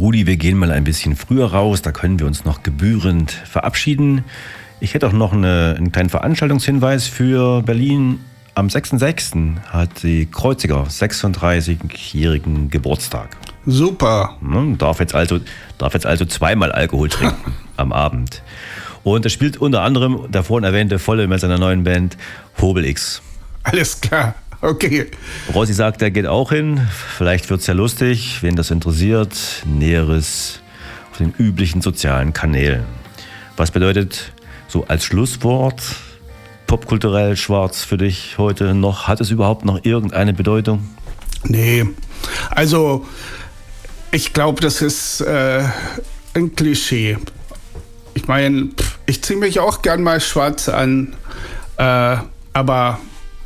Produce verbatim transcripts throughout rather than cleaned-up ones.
Rudi, wir gehen mal ein bisschen früher raus, da können wir uns noch gebührend verabschieden. Ich hätte auch noch eine, einen kleinen Veranstaltungshinweis für Berlin. Am sechster sechster hat die Kreuziger sechsunddreißigjährigen Geburtstag. Super. Man darf jetzt also, darf jetzt also zweimal Alkohol trinken am Abend. Und da spielt unter anderem der vorhin erwähnte Volle mit seiner neuen Band Hobel X. Alles klar, okay. Rossi sagt, er geht auch hin. Vielleicht wird es ja lustig, wen das interessiert. Näheres auf den üblichen sozialen Kanälen. Was bedeutet so als Schlusswort popkulturell schwarz für dich heute noch? Hat es überhaupt noch irgendeine Bedeutung? Nee, also ich glaube, das ist äh, ein Klischee. Ich meine, ich ziehe mich auch gern mal schwarz an, äh, aber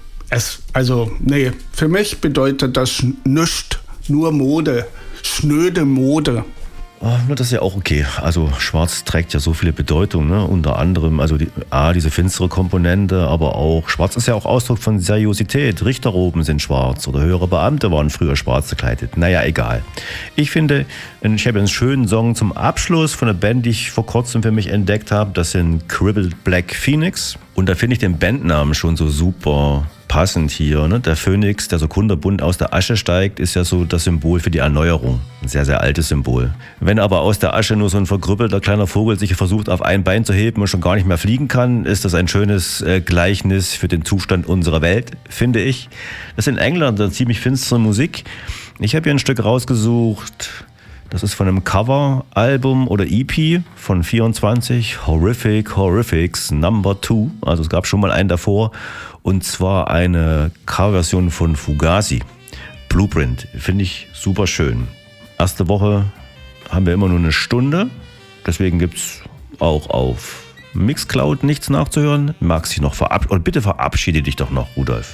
es, also nee, für mich bedeutet das nichts, nur Mode, schnöde Mode. Oh, das ist ja auch okay. Also schwarz trägt ja so viele Bedeutungen, ne? Unter anderem also die, A, diese finstere Komponente, aber auch schwarz ist ja auch Ausdruck von Seriosität. Richterroben sind schwarz oder höhere Beamte waren früher schwarz gekleidet. Naja, egal. Ich finde, ich habe einen schönen Song zum Abschluss von einer Band, die ich vor kurzem für mich entdeckt habe. Das sind Crippled Black Phoenix. Und da finde ich den Bandnamen schon so super passend hier. Ne? Der Phönix, der so kunterbunt aus der Asche steigt, ist ja so das Symbol für die Erneuerung. Ein sehr, sehr altes Symbol. Wenn aber aus der Asche nur so ein verkrüppelter kleiner Vogel sich versucht, auf ein Bein zu heben und schon gar nicht mehr fliegen kann, ist das ein schönes äh, Gleichnis für den Zustand unserer Welt, finde ich. Das ist in England eine ziemlich finstere Musik. Ich habe hier ein Stück rausgesucht. Das ist von einem Cover-Album oder E P von vierundzwanzig, Horrific Horrifics Number Two. Also es gab schon mal einen davor. Und zwar eine Coverversion von Fugazi. Blueprint. Finde ich super schön. Erste Woche haben wir immer nur eine Stunde. Deswegen gibt es auch auf Mixcloud nichts nachzuhören. Magst dich noch verabschieden? Und bitte verabschiede dich doch noch, Rudolf.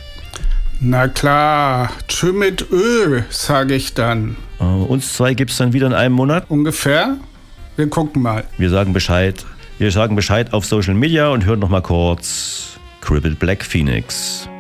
Na klar, tschö mit Öl, sage ich dann. Uh, uns zwei gibt es dann wieder in einem Monat. Ungefähr? Wir gucken mal. Wir sagen Bescheid. Wir sagen Bescheid auf Social Media und hören noch mal kurz Crippled Black Phoenix.